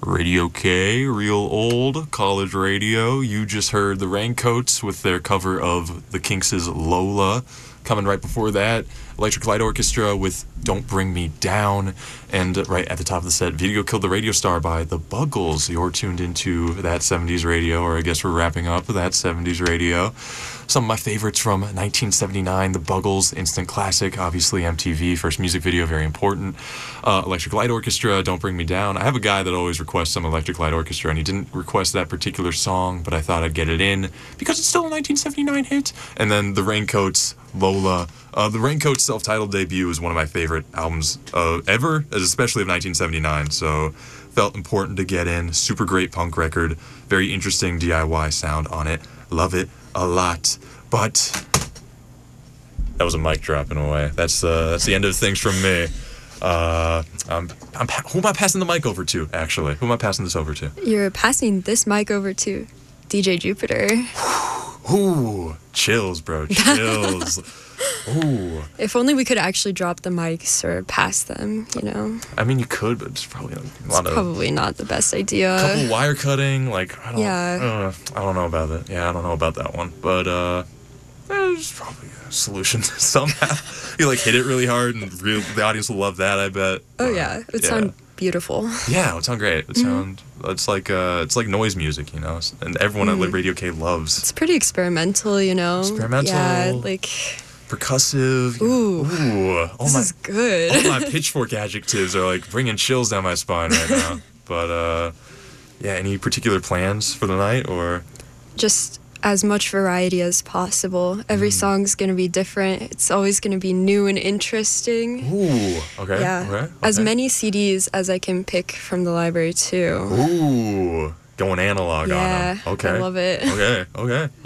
Radio K, real old college radio. You just heard the Raincoats with their cover of the Kinks' Lola. Coming right before that, Electric Light Orchestra with Don't Bring Me Down. And right at the top of the set, Video Killed the Radio Star by the Buggles. You're tuned into That 70s Radio, or I guess we're wrapping up That 70s Radio. Some of my favorites from 1979, The Buggles, instant classic, obviously MTV, first music video, very important. Electric Light Orchestra, Don't Bring Me Down. I have a guy that always requests some Electric Light Orchestra, and he didn't request that particular song, but I thought I'd get it in because it's still a 1979 hit. And then The Raincoats, Lola. The Raincoats' self-titled debut is one of my favorite albums ever, especially of 1979, so felt important to get in. Super great punk record, very interesting DIY sound on it. Love it a lot. But that was a mic drop in a way. That's the end of things from me. Who am I passing the mic over to, actually? Who am I passing this over to? You're passing this mic over to DJ Jupiter. Ooh, chills, bro, chills. Ooh. If only we could actually drop the mics or pass them, you know? I mean, you could, but it's probably probably not the best idea. Couple wire cutting, like, I don't know about that. Yeah, I don't know about that one. But, there's probably a solution somehow. You, like, hit it really hard, and the audience will love that, I bet. Oh, yeah. It would sound beautiful. Yeah, it would sound great. It would sound... It's like noise music, you know? And everyone at Radio K loves. It's pretty experimental, you know? Experimental. Yeah, like... percussive. Ooh. This is good. All my pitchfork adjectives are like bringing chills down my spine right now. But yeah, any particular plans for the night, or just as much variety as possible? Every song's gonna be different. It's always gonna be new and interesting. Ooh, okay. Yeah. Okay. As many CDs as I can pick from the library too. Ooh, going analog on them. Yeah, Okay. I love it. Okay.